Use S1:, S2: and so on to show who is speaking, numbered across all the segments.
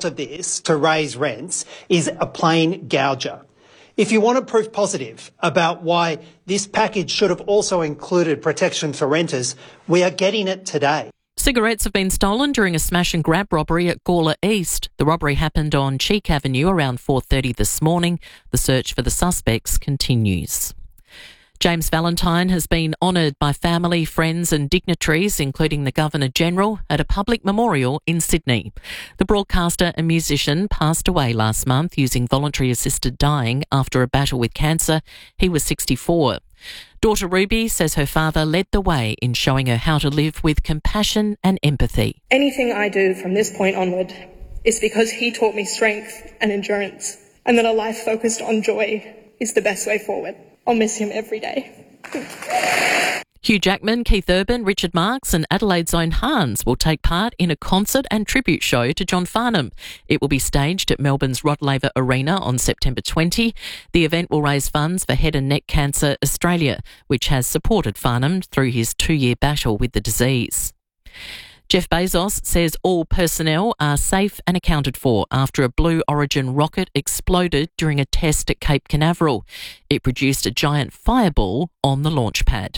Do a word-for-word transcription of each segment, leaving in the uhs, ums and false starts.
S1: of this to raise rents is a plain gouger. If you want a proof positive about why this package should have also included protection for renters, we are getting it today.
S2: Cigarettes have been stolen during a smash and grab robbery at Gawler East. The robbery happened on Cheek Avenue around four thirty this morning. The search for the suspects continues. James Valentine has been honoured by family, friends and dignitaries, including the Governor-General, at a public memorial in Sydney. The broadcaster and musician passed away last month using voluntary assisted dying after a battle with cancer. He was sixty-four. Daughter Ruby says her father led the way in showing her how to live with compassion and empathy.
S3: Anything I do from this point onward is because he taught me strength and endurance, and that a life focused on joy is the best way forward. I'll miss him every day.
S2: Hugh Jackman, Keith Urban, Richard Marx and Adelaide's own Hans will take part in a concert and tribute show to John Farnham. It will be staged at Melbourne's Rod Laver Arena on September twentieth. The event will raise funds for Head and Neck Cancer Australia, which has supported Farnham through his two-year battle with the disease. Jeff Bezos says all personnel are safe and accounted for after a Blue Origin rocket exploded during a test at Cape Canaveral. It produced a giant fireball on the launch pad.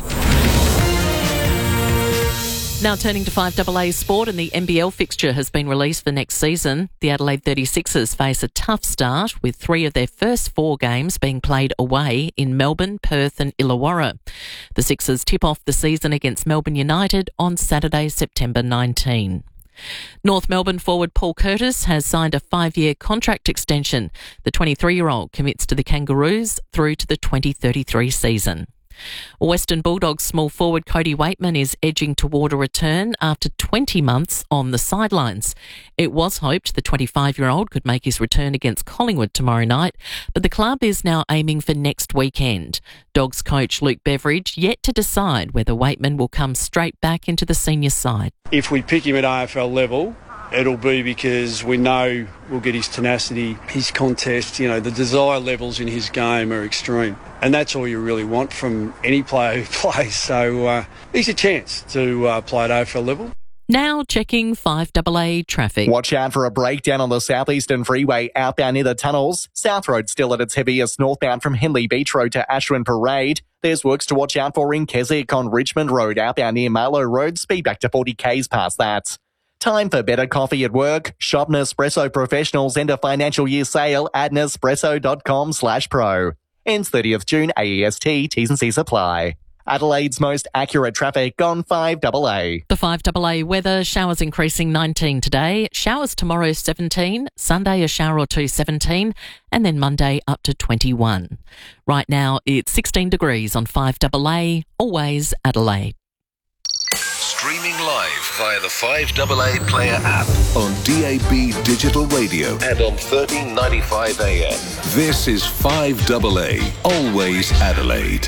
S2: Now turning to five A A sport, and the N B L fixture has been released for next season. The Adelaide thirty-sixers face a tough start, with three of their first four games being played away in Melbourne, Perth and Illawarra. The Sixers tip off the season against Melbourne United on Saturday, September nineteenth. North Melbourne forward Paul Curtis has signed a five-year contract extension. The twenty-three-year-old commits to the Kangaroos through to the twenty thirty-three season. Western Bulldogs small forward Cody Waitman is edging toward a return after twenty months on the sidelines. It was hoped the twenty-five-year-old could make his return against Collingwood tomorrow night, but the club is now aiming for next weekend. Dogs coach Luke Beveridge yet to decide whether Waitman will come straight back into the senior side.
S4: If we pick him at A F L level, it'll be because we know we'll get his tenacity, his contest, you know, the desire levels in his game are extreme. And that's all you really want from any player who plays. So uh, he's a chance to uh, play at A F L level.
S2: Now checking five A A traffic.
S5: Watch out for a breakdown on the Southeastern Freeway outbound near the tunnels. South Road still at its heaviest northbound from Henley Beach Road to Ashwin Parade. There's works to watch out for in Keswick on Richmond Road outbound near Marlow Road. Speed back to forty kays past that. Time for better coffee at work. Shop Nespresso Professionals end of financial year sale at nespresso.com slash pro. Ends thirtieth June, A E S T, T's and C's apply. Adelaide's most accurate traffic on five A A.
S2: The five A A weather, showers increasing nineteen today, showers tomorrow seventeen, Sunday a shower or two seventeen, and then Monday up to twenty-one. Right now it's sixteen degrees on five A A, always Adelaide.
S6: Streaming live via the five A A Player app on D A B Digital Radio and on thirteen ninety-five A M. This is five A A, always Adelaide.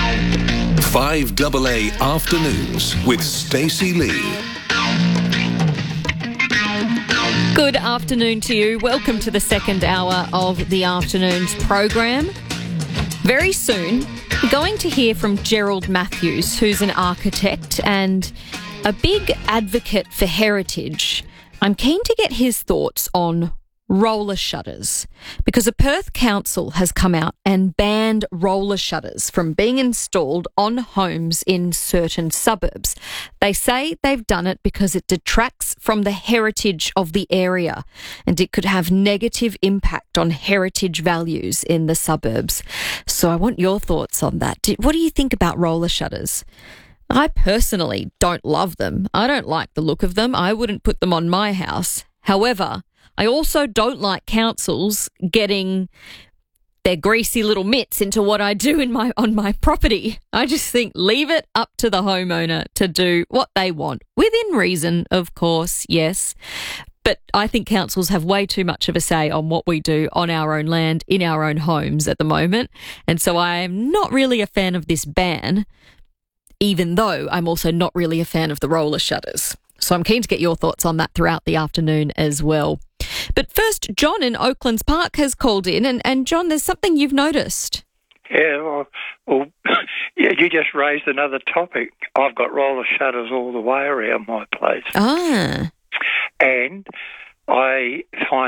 S6: five A A Afternoons with Stacey Lee.
S7: Good afternoon to you. Welcome to the second hour of the afternoon's program. Very soon, we're going to hear from Gerald Matthews, who's an architect and a big advocate for heritage. I'm keen to get his thoughts on roller shutters, because a Perth council has come out and banned roller shutters from being installed on homes in certain suburbs. They say they've done it because it detracts from the heritage of the area and it could have negative impact on heritage values in the suburbs. So I want your thoughts on that. What do you think about roller shutters? I personally don't love them. I don't like the look of them. I wouldn't put them on my house. However, I also don't like councils getting their greasy little mitts into what I do in my on my property. I just think leave it up to the homeowner to do what they want, within reason, of course, yes. But I think councils have way too much of a say on what we do on our own land, in our own homes at the moment. And so I am not really a fan of this ban, even though I'm also not really a fan of the roller shutters. So I'm keen to get your thoughts on that throughout the afternoon as well. But first, John in Oaklands Park has called in, and, and John, there's something you've noticed.
S8: Yeah, well, well, yeah, you just raised another topic. I've got roller shutters all the way around my place.
S7: Ah.
S8: And I find